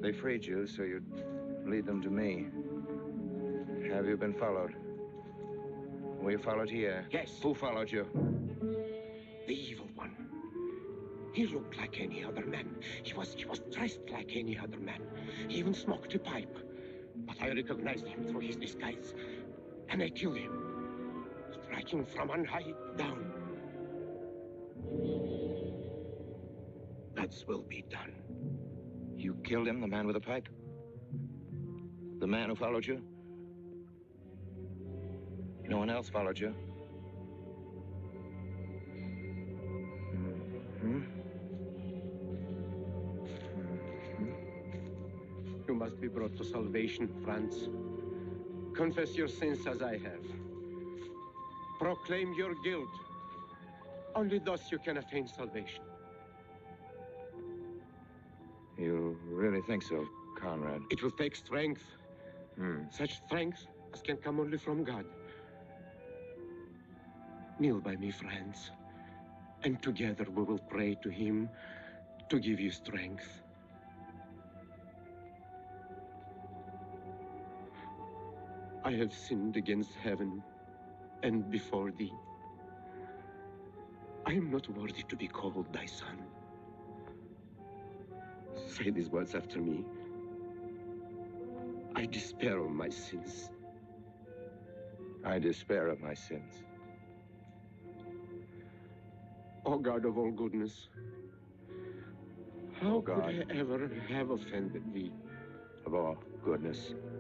They freed you so you'd lead them to me. Have you been followed? Were you followed here? Yes. Who followed you? The evil one. He looked like any other man. He was dressed like any other man. He even smoked a pipe. But I recognized him through his disguise. And I killed him, striking from on high down. God's will be done. You killed him, the man with the pipe? The man who followed you? No one else followed you? You must be brought to salvation, Franz. Confess your sins as I have. Proclaim your guilt. Only thus you can attain salvation. You really think so, Conrad? It will take strength. Such strength as can come only from God. Kneel by me, Franz, and together we will pray to him to give you strength. I have sinned against heaven and before thee. I am not worthy to be called thy son. Say these words after me. I despair of my sins. I despair of my sins. O God of all goodness, how could I ever have offended thee? Of all goodness.